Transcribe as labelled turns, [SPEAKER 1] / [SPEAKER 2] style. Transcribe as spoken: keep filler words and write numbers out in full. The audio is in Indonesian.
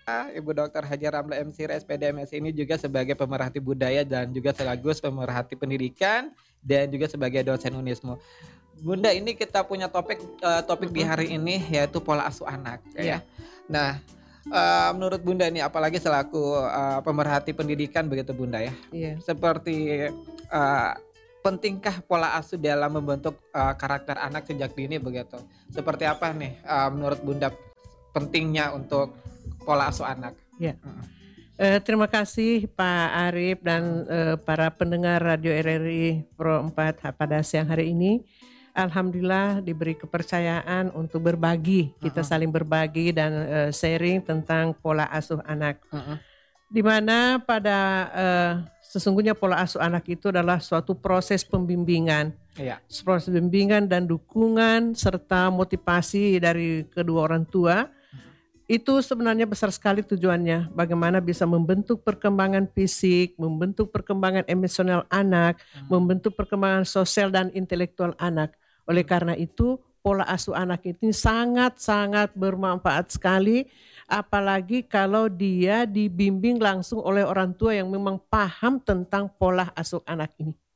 [SPEAKER 1] Ibu Doktor Haja Ramla M Si, S P D M Si ini juga sebagai pemerhati budaya dan juga sekaligus pemerhati pendidikan dan juga sebagai dosen Unismu. Bunda ini kita punya topik, eee, topik di
[SPEAKER 2] Mhm.
[SPEAKER 1] hari ini yaitu pola asuh anak ya.
[SPEAKER 2] Iya.
[SPEAKER 1] Nah, eee, menurut Bunda nih apalagi selaku, eee, pemerhati pendidikan begitu Bunda ya,
[SPEAKER 2] Iya.
[SPEAKER 1] seperti, eee, pentingkah pola asuh dalam membentuk, eee, karakter anak sejak dini begitu? Seperti apa nih, eee, menurut Bunda pentingnya untuk pola asuh anak?
[SPEAKER 2] Iya.
[SPEAKER 1] Mhm.
[SPEAKER 2] Eee, terima kasih Pak Arif dan,
[SPEAKER 1] Mhm.
[SPEAKER 2] eee, para pendengar radio R R I Pro empat ha pada siang hari ini. Alhamdulillah diberi kepercayaan untuk berbagi, kita
[SPEAKER 1] Mhm.
[SPEAKER 2] saling berbagi dan, eee, sharing tentang pola asuh anak.
[SPEAKER 1] Mhm.
[SPEAKER 2] Di mana pada, eee, sesungguhnya pola asuh anak itu adalah suatu proses pembimbingan,
[SPEAKER 1] Iya.
[SPEAKER 2] proses bimbingan dan dukungan serta motivasi dari kedua orang tua,
[SPEAKER 1] Mhm.
[SPEAKER 2] itu sebenarnya besar sekali tujuannya, bagaimana bisa membentuk perkembangan fisik, membentuk perkembangan emosional anak,
[SPEAKER 1] Mmm.
[SPEAKER 2] membentuk perkembangan sosial dan intelektual anak. Oleh
[SPEAKER 1] Mmm.
[SPEAKER 2] karena itu, pola asuh anak ini sangat-sangat bermanfaat sekali, apalagi kalau dia dibimbing langsung oleh orang tua yang memang paham tentang pola asuh anak ini.